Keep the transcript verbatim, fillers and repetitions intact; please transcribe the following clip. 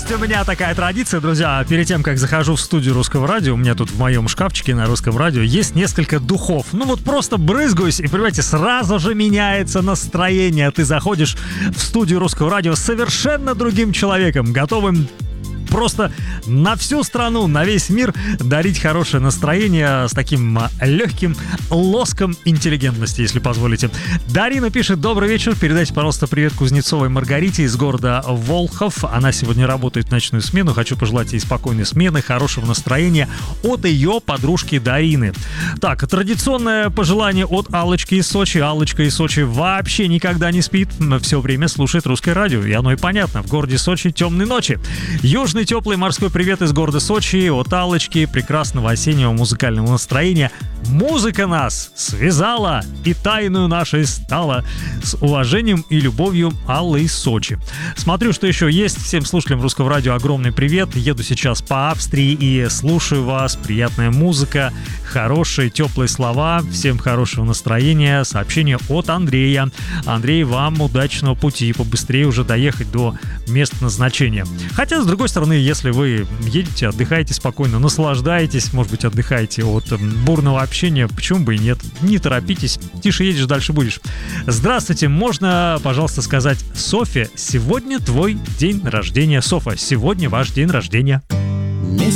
Есть у меня такая традиция, друзья. Перед тем, как захожу в студию Русского радио, у меня тут в моем шкафчике на Русском радио есть несколько духов. Ну вот просто брызгаюсь, и, понимаете, сразу же меняется настроение. Ты заходишь в студию Русского радио совершенно другим человеком, готовым просто на всю страну, на весь мир дарить хорошее настроение с таким легким лоском интеллигентности, если позволите. Дарина пишет: добрый вечер, передайте, пожалуйста, привет Кузнецовой Маргарите из города Волхов. Она сегодня работает в ночную смену. Хочу пожелать ей спокойной смены, хорошего настроения от ее подружки Дарины. Так, традиционное пожелание от Аллочки из Сочи. Аллочка из Сочи вообще никогда не спит, все время слушает Русское радио. И оно и понятно, в городе Сочи темные ночи. Южный теплый морской привет из города Сочи от Аллочки. Прекрасного осеннего музыкального настроения. Музыка нас связала и тайную нашей стала. С уважением и любовью, Алла из Сочи. Смотрю, что еще есть. Всем слушателям Русского радио огромный привет. Еду сейчас по Австрии и слушаю вас. Приятная музыка, хорошие теплые слова. Всем хорошего настроения. Сообщение от Андрея. Андрей, вам удачного пути. Побыстрее уже доехать до места назначения. Хотя, с другой стороны, если вы едете, отдыхаете спокойно, наслаждаетесь, может быть, отдыхаете от бурного общения, почему бы и нет? Не торопитесь, тише едешь, дальше будешь. Здравствуйте, можно, пожалуйста, сказать: Софья, сегодня твой день рождения. Софа, сегодня ваш день рождения.